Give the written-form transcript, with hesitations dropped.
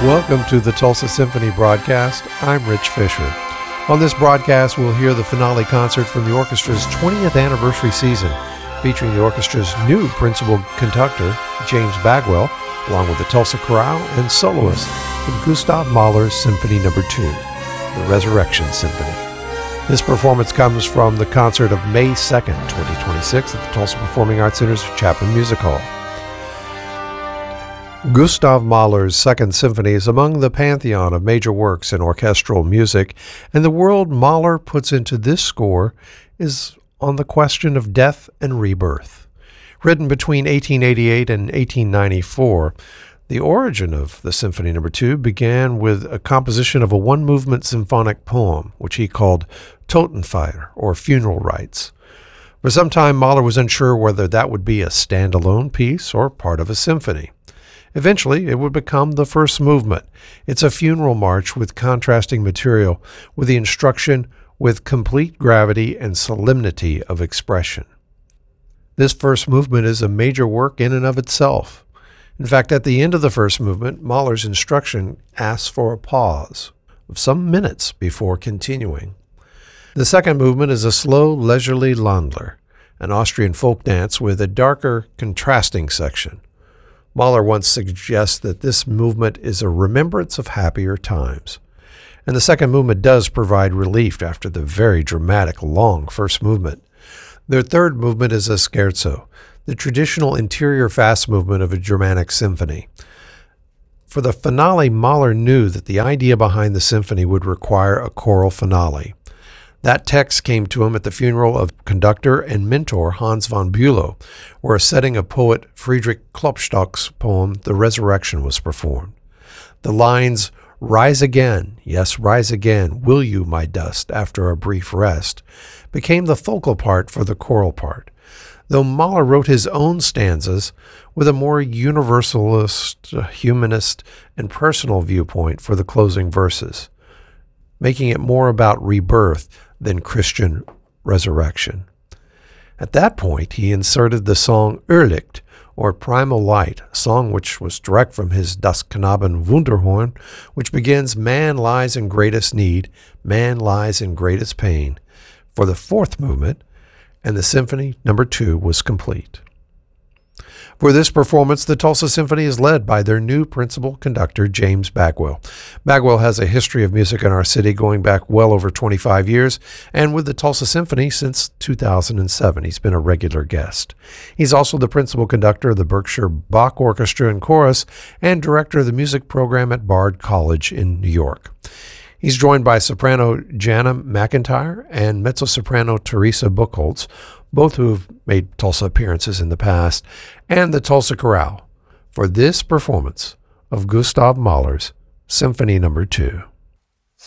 Welcome to the Tulsa Symphony broadcast. I'm Rich Fisher. On this broadcast, we'll hear the finale concert from the orchestra's 20th anniversary season, featuring the orchestra's new principal conductor, James Bagwell, along with the Tulsa Chorale and soloist in Gustav Mahler's Symphony No. 2, the Resurrection Symphony. This performance comes from the concert of May 2nd, 2026 at the Tulsa Performing Arts Center's Chapman Music Hall. Gustav Mahler's Second Symphony is among the pantheon of major works in orchestral music, and the world Mahler puts into this score is on the question of death and rebirth. Written between 1888 and 1894, the origin of the Symphony No. 2 began with a composition of a one-movement symphonic poem, which he called Totenfeier, or Funeral Rites. For some time, Mahler was unsure whether that would be a standalone piece or part of a symphony. Eventually, it would become the first movement. It's a funeral march with contrasting material, with the instruction with complete gravity and solemnity of expression. This first movement is a major work in and of itself. In fact, at the end of the first movement, Mahler's instruction asks for a pause of some minutes before continuing. The second movement is a slow, leisurely Landler, an Austrian folk dance with a darker, contrasting section. Mahler once suggests that this movement is a remembrance of happier times. And the second movement does provide relief after the very dramatic, long first movement. Their third movement is a scherzo, the traditional interior fast movement of a Germanic symphony. For the finale, Mahler knew that the idea behind the symphony would require a choral finale. That text came to him at the funeral of conductor and mentor Hans von Bülow, where a setting of poet Friedrich Klopstock's poem The Resurrection was performed. The lines, "Rise again, yes, rise again, will you, my dust, after a brief rest," became the focal part for the choral part, though Mahler wrote his own stanzas with a more universalist, humanist, and personal viewpoint for the closing verses, making it more about rebirth than Christian resurrection. At that point, he inserted the song Irrlicht, or Primal Light, a song which was direct from his Das Knaben Wunderhorn, which begins, "Man lies in greatest need, man lies in greatest pain," for the fourth movement, and the Symphony No. 2 was complete. For this performance, the Tulsa Symphony is led by their new principal conductor, James Bagwell. Bagwell has a history of music in our city going back well over 25 years, and with the Tulsa Symphony since 2007. He's been a regular guest. He's also the principal conductor of the Berkshire Bach Orchestra and Chorus, and director of the music program at Bard College in New York. He's joined by soprano Jana McIntyre and mezzo-soprano Teresa Buchholz, both who have made Tulsa appearances in the past, and the Tulsa Chorale for this performance of Gustav Mahler's Symphony No. 2.